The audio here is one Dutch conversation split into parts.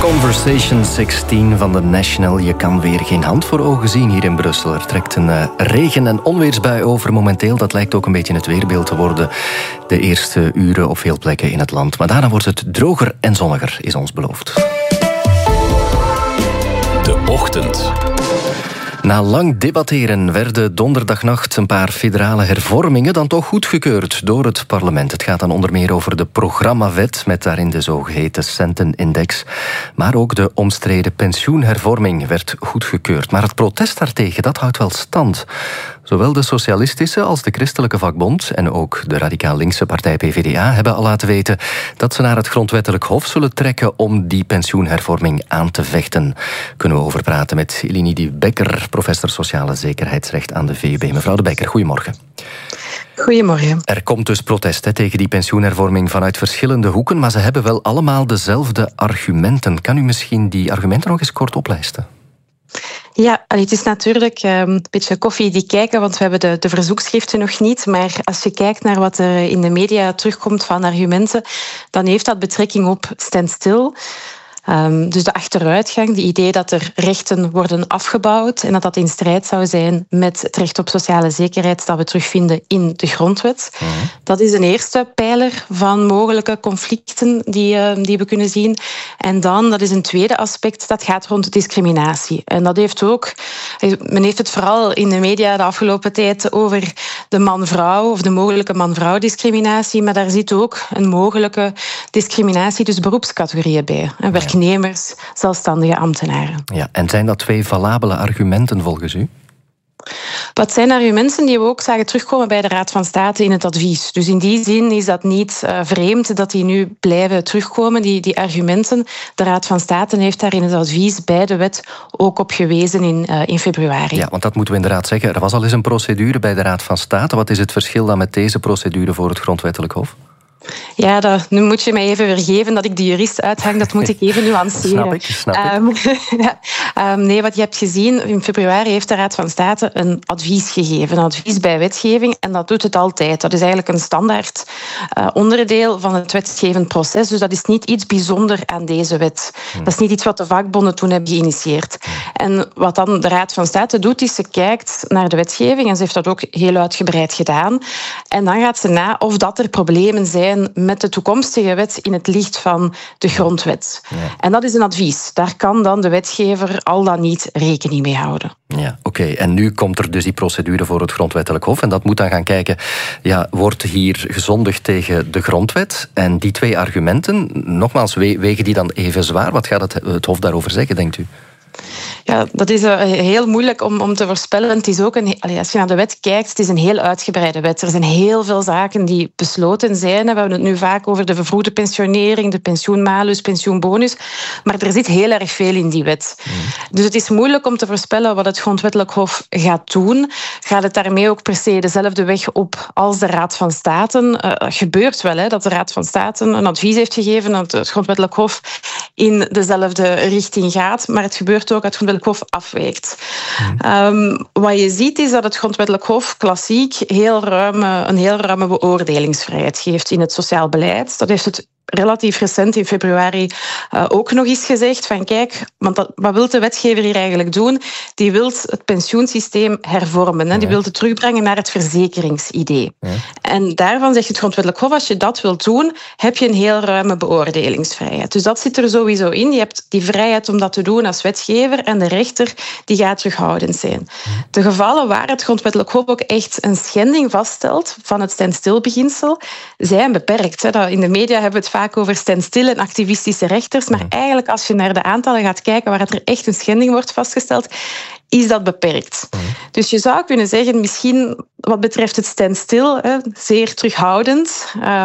Conversation 16 van de National. Je kan weer geen hand voor ogen zien hier in Brussel. Er trekt een regen- en onweersbui over momenteel. Dat lijkt ook een beetje het weerbeeld te worden de eerste uren op veel plekken in het land. Maar daarna wordt het droger en zonniger, is ons beloofd. De Ochtend. Na lang debatteren werden donderdagnacht een paar federale hervormingen dan toch goedgekeurd door het parlement. Het gaat dan onder meer over de programmawet met daarin de zogeheten centenindex. Maar ook de omstreden pensioenhervorming werd goedgekeurd. Maar het protest daartegen, dat houdt wel stand. Zowel de socialistische als de christelijke vakbond en ook de radicaal linkse partij PvdA hebben al laten weten dat ze naar het grondwettelijk hof zullen trekken om die pensioenhervorming aan te vechten. Kunnen we over praten met Eline de Bekker, professor sociale zekerheidsrecht aan de VUB. Mevrouw de Bekker, goedemorgen. Goedemorgen. Er komt dus protest tegen die pensioenhervorming vanuit verschillende hoeken, maar ze hebben wel allemaal dezelfde argumenten. Kan u misschien die argumenten nog eens kort oplijsten? Ja, het is natuurlijk een beetje koffiedik kijken, want we hebben de verzoekschriften nog niet. Maar als je kijkt naar wat er in de media terugkomt van argumenten, dan heeft dat betrekking op standstill. Dus de achteruitgang, het idee dat er rechten worden afgebouwd en dat dat in strijd zou zijn met het recht op sociale zekerheid dat we terugvinden in de grondwet. Dat is een eerste pijler van mogelijke conflicten die we kunnen zien. En dan, dat is een tweede aspect, dat gaat rond discriminatie. En dat heeft ook, men heeft het vooral in de media de afgelopen tijd over de man-vrouw of de mogelijke man-vrouw discriminatie, maar daar zit ook een mogelijke discriminatie tussen beroepscategorieën bij. Werknemers, zelfstandige ambtenaren. Ja, en zijn dat twee valabele argumenten volgens u? Wat zijn argumenten die we ook zagen terugkomen bij de Raad van State in het advies. Dus in die zin is dat niet vreemd dat die nu blijven terugkomen, die argumenten. De Raad van State heeft daar in het advies bij de wet ook op gewezen in februari. Ja, want dat moeten we inderdaad zeggen. Er was al eens een procedure bij de Raad van State. Wat is het verschil dan met deze procedure voor het Grondwettelijk Hof? Ja, nu moet je mij even vergeven dat ik de jurist uithang. Dat moet ik even nuanceren. Snap ik. Nee, wat je hebt gezien, in februari heeft de Raad van State een advies gegeven. Een advies bij wetgeving. En dat doet het altijd. Dat is eigenlijk een standaard onderdeel van het wetgevend proces. Dus dat is niet iets bijzonders aan deze wet. Dat is niet iets wat de vakbonden toen hebben geïnitieerd. En wat dan de Raad van State doet, is ze kijkt naar de wetgeving. En ze heeft dat ook heel uitgebreid gedaan. En dan gaat ze na of dat er problemen zijn met de toekomstige wet in het licht van de grondwet. Ja. En dat is een advies. Daar kan dan de wetgever al dan niet rekening mee houden. Ja, oké. En nu komt er dus die procedure voor het Grondwettelijk Hof. En dat moet dan gaan kijken, ja, wordt hier gezondigd tegen de grondwet? En die twee argumenten, nogmaals, wegen die dan even zwaar? Wat gaat het Hof daarover zeggen, denkt u? Ja, dat is heel moeilijk om te voorspellen. Het is ook als je naar de wet kijkt, het is een heel uitgebreide wet. Er zijn heel veel zaken die besloten zijn. We hebben het nu vaak over de vervroegde pensionering, de pensioenmalus, pensioenbonus. Maar er zit heel erg veel in die wet. Dus het is moeilijk om te voorspellen wat het Grondwettelijk Hof gaat doen. Gaat het daarmee ook per se dezelfde weg op als de Raad van State? Het gebeurt wel dat de Raad van State een advies heeft gegeven dat het Grondwettelijk Hof in dezelfde richting gaat. Maar het gebeurt ook dat het Grondwettelijk Hof afwijkt. Wat je ziet is dat het Grondwettelijk Hof klassiek een heel ruime beoordelingsvrijheid geeft in het sociaal beleid. Dat heeft het relatief recent in februari ook nog eens gezegd van kijk, want wat wil de wetgever hier eigenlijk doen? Die wil het pensioensysteem hervormen. Hè? Die wil het terugbrengen naar het verzekeringsidee. Ja. En daarvan zegt het Grondwettelijk Hof, als je dat wilt doen, heb je een heel ruime beoordelingsvrijheid. Dus dat zit er sowieso in. Je hebt die vrijheid om dat te doen als wetgever en de rechter die gaat terughoudend zijn. De gevallen waar het Grondwettelijk Hof ook echt een schending vaststelt van het standstill-beginsel, zijn beperkt. Hè? In de media hebben we het vaak over standstill en activistische rechters, maar eigenlijk als je naar de aantallen gaat kijken waar er echt een schending wordt vastgesteld, is dat beperkt. Dus je zou kunnen zeggen, misschien wat betreft het standstill, zeer terughoudend.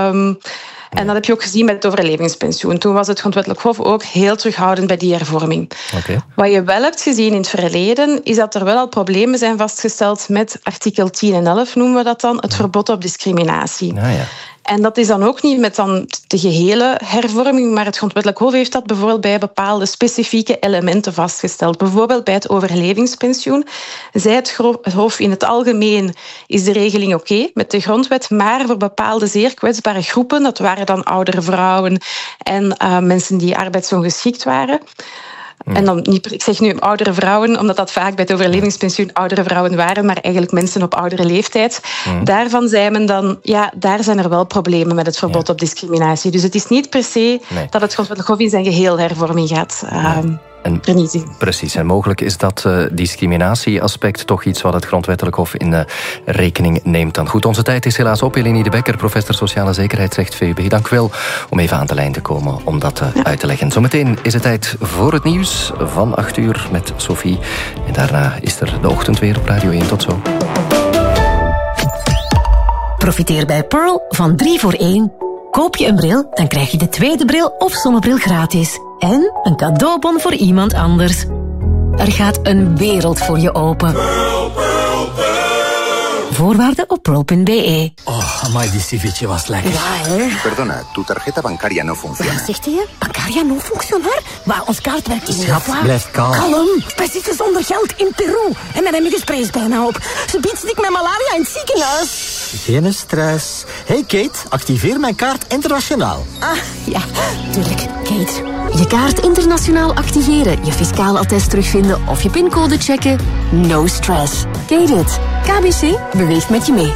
En dat heb je ook gezien met het overlevingspensioen. Toen was het Grondwettelijk Hof ook heel terughoudend bij die hervorming. Okay. Wat je wel hebt gezien in het verleden, is dat er wel al problemen zijn vastgesteld met artikel 10 en 11, noemen we dat dan, het verbod op discriminatie. Ja. En dat is dan ook niet met dan de gehele hervorming, maar het Grondwettelijk Hof heeft dat bijvoorbeeld bij bepaalde specifieke elementen vastgesteld. Bijvoorbeeld bij het overlevingspensioen zei het Hof in het algemeen is de regeling oké met de grondwet, maar voor bepaalde zeer kwetsbare groepen, dat waren dan oudere vrouwen en mensen die arbeidsongeschikt waren. En dan niet, ik zeg nu oudere vrouwen, omdat dat vaak bij het overlevingspensioen oudere vrouwen waren, maar eigenlijk mensen op oudere leeftijd. Daarvan zei men dan, ja, daar zijn er wel problemen met het verbod op discriminatie. Dus het is niet per se dat het Grondwettelijk Hof in zijn geheel hervorming gaat vernietigen. Precies, en mogelijk is dat discriminatieaspect toch iets wat het Grondwettelijk Hof in rekening neemt. Dan goed, onze tijd is helaas op. Eline de Bekker, professor Sociale Zekerheidsrecht VUB. Dank u wel om even aan de lijn te komen om dat uit te leggen. Zometeen is het tijd voor het nieuws van 8:00 met Sophie. En daarna is er de ochtend weer op Radio 1. Tot zo. Profiteer bij Pearl van 3 voor 1. Koop je een bril, dan krijg je de tweede bril of zonnebril gratis. En een cadeaubon voor iemand anders. Er gaat een wereld voor je open. Pearl, Pearl, Pearl. Voorwaarden op pearl.be. Oh, amai, die ceviche was lekker. Ja, hè? Perdona, tu tarjeta bancaria no funciona. Wat zegt hij? Bancaria no functionar? Maar ons kaart werkt niet. Schat, blijf kalm. Kalm. Wij zitten zonder geld in Peru. En mijn muggenspray is bijna op. Ze biedt ik met malaria in het ziekenhuis. Geen stress. Hey Kate, activeer mijn kaart internationaal. Ah, ja, tuurlijk. Kate. Je kaart internationaal activeren, je fiscaal attest terugvinden of je pincode checken. No stress. Kate it. KBC beweegt met je mee.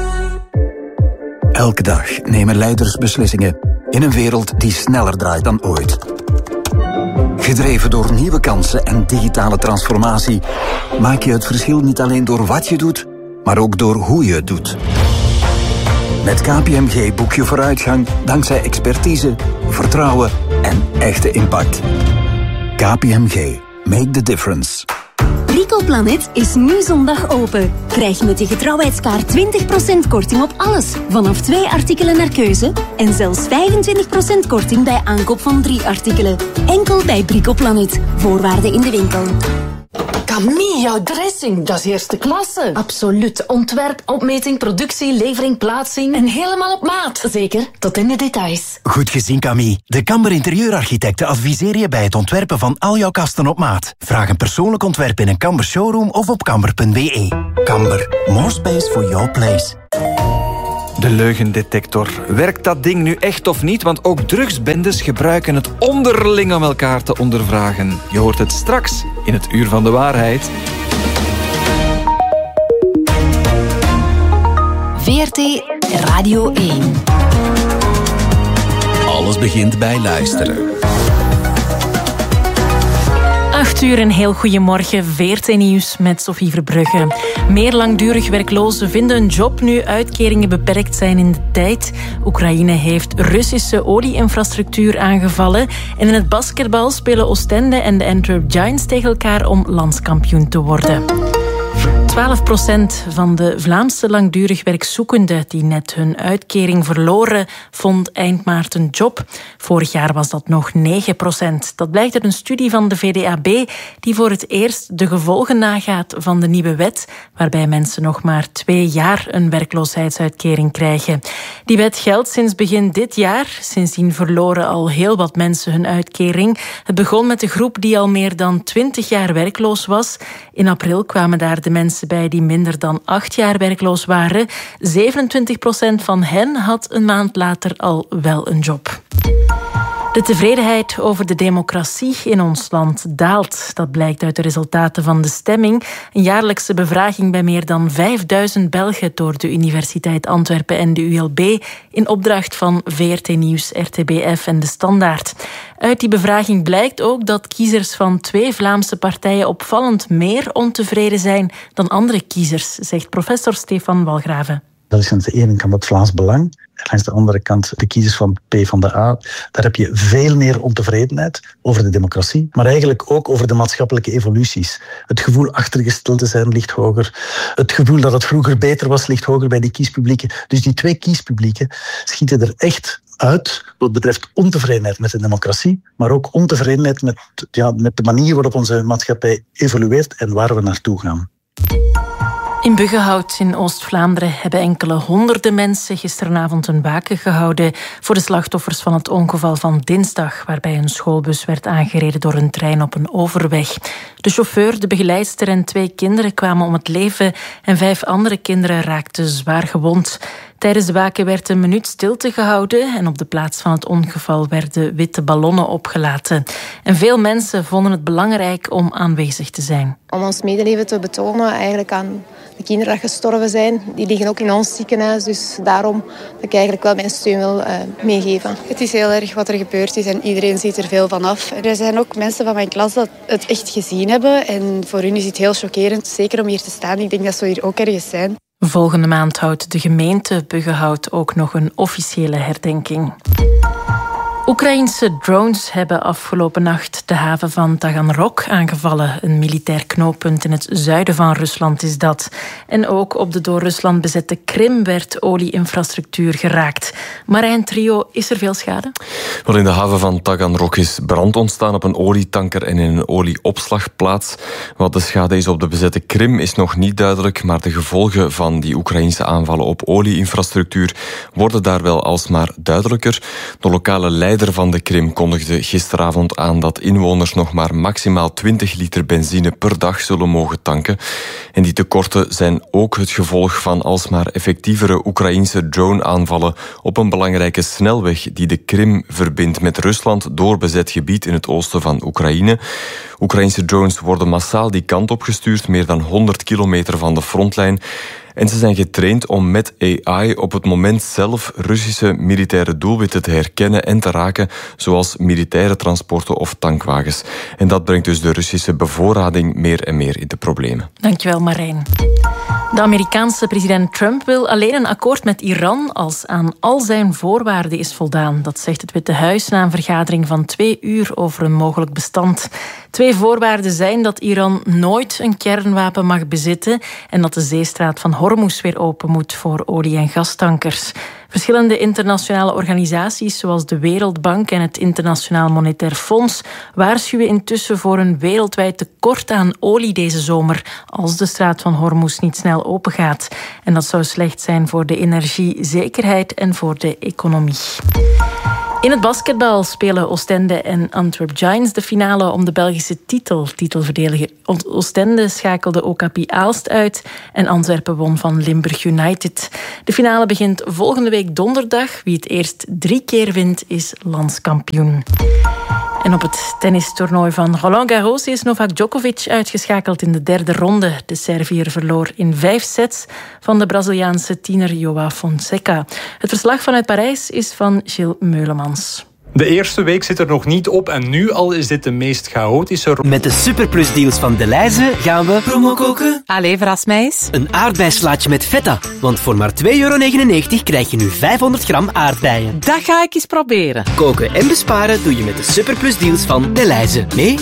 Elke dag nemen leiders beslissingen in een wereld die sneller draait dan ooit. Gedreven door nieuwe kansen en digitale transformatie maak je het verschil niet alleen door wat je doet, maar ook door hoe je het doet. Met KPMG boek je vooruitgang dankzij expertise, vertrouwen en echte impact. KPMG. Make the difference. Bricoplanet is nu zondag open. Krijg met je getrouwheidskaart 20% korting op alles. Vanaf 2 artikelen naar keuze. En zelfs 25% korting bij aankoop van 3 artikelen. Enkel bij Bricoplanet. Voorwaarden in de winkel. Camille, jouw dressing, dat is eerste klasse. Absoluut. Ontwerp, opmeting, productie, levering, plaatsing. En helemaal op maat. Zeker, tot in de details. Goed gezien, Camille. De Kamber Interieurarchitecten adviseren je bij het ontwerpen van al jouw kasten op maat. Vraag een persoonlijk ontwerp in een Kamber showroom of op kamber.be. Kamber, more space for your place. De leugendetector. Werkt dat ding nu echt of niet? Want ook drugsbendes gebruiken het onderling om elkaar te ondervragen. Je hoort het straks in het Uur van de Waarheid. VRT Radio 1. Alles begint bij luisteren. 8:00, een heel goeiemorgen. VRT Nieuws met Sophie Verbrugge. Meer langdurig werklozen vinden een job nu uitkeringen beperkt zijn in de tijd. Oekraïne heeft Russische olie-infrastructuur aangevallen. En in het basketbal spelen Oostende en de Antwerp Giants tegen elkaar om landskampioen te worden. 12% van de Vlaamse langdurig werkzoekenden die net hun uitkering verloren, vond eind maart een job. Vorig jaar was dat nog 9%. Dat blijkt uit een studie van de VDAB die voor het eerst de gevolgen nagaat van de nieuwe wet, waarbij mensen nog maar 2 jaar een werkloosheidsuitkering krijgen. Die wet geldt sinds begin dit jaar. Sindsdien verloren al heel wat mensen hun uitkering. Het begon met de groep die al meer dan 20 jaar werkloos was. In april kwamen daar de mensen bij die minder dan 8 jaar werkloos waren. 27% van hen had een maand later al wel een job. De tevredenheid over de democratie in ons land daalt. Dat blijkt uit de resultaten van de stemming. Een jaarlijkse bevraging bij meer dan 5000 Belgen door de Universiteit Antwerpen en de ULB in opdracht van VRT Nieuws, RTBF en De Standaard. Uit die bevraging blijkt ook dat kiezers van 2 Vlaamse partijen opvallend meer ontevreden zijn dan andere kiezers, zegt professor Stefan Walgraven. Dat is aan de ene kant het Vlaams Belang. En langs de andere kant de kiezers van PvdA. Daar heb je veel meer ontevredenheid over de democratie. Maar eigenlijk ook over de maatschappelijke evoluties. Het gevoel achtergesteld te zijn ligt hoger. Het gevoel dat het vroeger beter was ligt hoger bij die kiespublieken. Dus die 2 kiespublieken schieten er echt uit wat betreft ontevredenheid met de democratie. Maar ook ontevredenheid met de manier waarop onze maatschappij evolueert en waar we naartoe gaan. In Buggenhout in Oost-Vlaanderen hebben enkele honderden mensen gisteravond een waken gehouden voor de slachtoffers van het ongeval van dinsdag, waarbij een schoolbus werd aangereden door een trein op een overweg. De chauffeur, de begeleidster en 2 kinderen kwamen om het leven en 5 andere kinderen raakten zwaar gewond. Tijdens de waken werd een minuut stilte gehouden en op de plaats van het ongeval werden witte ballonnen opgelaten. En veel mensen vonden het belangrijk om aanwezig te zijn. Om ons medeleven te betonen eigenlijk aan de kinderen die gestorven zijn. Die liggen ook in ons ziekenhuis, dus daarom dat ik eigenlijk wel mijn steun wil meegeven. Het is heel erg wat er gebeurd is en iedereen ziet er veel van af. Er zijn ook mensen van mijn klas dat het echt gezien hebben en voor hun is het heel chockerend, zeker om hier te staan. Ik denk dat ze hier ook ergens zijn. Volgende maand houdt de gemeente Buggenhout ook nog een officiële herdenking. Oekraïense drones hebben afgelopen nacht de haven van Taganrog aangevallen. Een militair knooppunt in het zuiden van Rusland is dat. En ook op de door Rusland bezette Krim werd olieinfrastructuur geraakt. Marijn Trio, is er veel schade? Wel, in de haven van Taganrog is brand ontstaan op een olietanker en in een olieopslagplaats. Wat de schade is op de bezette Krim is nog niet duidelijk, maar de gevolgen van die Oekraïnse aanvallen op olieinfrastructuur worden daar wel alsmaar duidelijker. De lokale leider van de Krim kondigde gisteravond aan dat inwoners nog maar maximaal 20 liter benzine per dag zullen mogen tanken. En die tekorten zijn ook het gevolg van alsmaar effectievere Oekraïnse drone-aanvallen op een belangrijke snelweg die de Krim verbindt met Rusland door bezet gebied in het oosten van Oekraïne. Oekraïnse drones worden massaal die kant op gestuurd, meer dan 100 kilometer van de frontlijn. En ze zijn getraind om met AI op het moment zelf Russische militaire doelwitten te herkennen en te raken, zoals militaire transporten of tankwagens. En dat brengt dus de Russische bevoorrading meer en meer in de problemen. Dankjewel, Marijn. De Amerikaanse president Trump wil alleen een akkoord met Iran als aan al zijn voorwaarden is voldaan. Dat zegt het Witte Huis na een vergadering van 2 uur over een mogelijk bestand. 2 voorwaarden zijn dat Iran nooit een kernwapen mag bezitten en dat de zeestraat van Hormuz weer open moet voor olie- en gastankers. Verschillende internationale organisaties zoals de Wereldbank en het Internationaal Monetair Fonds waarschuwen intussen voor een wereldwijd tekort aan olie deze zomer als de straat van Hormuz niet snel opengaat. En dat zou slecht zijn voor de energiezekerheid en voor de economie. In het basketbal spelen Oostende en Antwerp Giants de finale om de Belgische titelverdediger. Oostende schakelde Okapi Aalst uit en Antwerpen won van Limburg United. De finale begint volgende week donderdag. Wie het eerst 3 keer wint, is landskampioen. En op het tennistoernooi van Roland Garros is Novak Djokovic uitgeschakeld in de 3e ronde. De Serviër verloor in 5 sets van de Braziliaanse tiener Joao Fonseca. Het verslag vanuit Parijs is van Gilles Meulemans. De eerste week zit er nog niet op en nu al is dit de meest chaotische... Met de Superplus deals van Delhaize gaan we... Promo koken? Allee, verras mij eens. Een aardbeislaatje met feta. Want voor maar €2,99 krijg je nu 500 gram aardbeien. Dat ga ik eens proberen. Koken en besparen doe je met de Superplus deals van Delhaize. Mee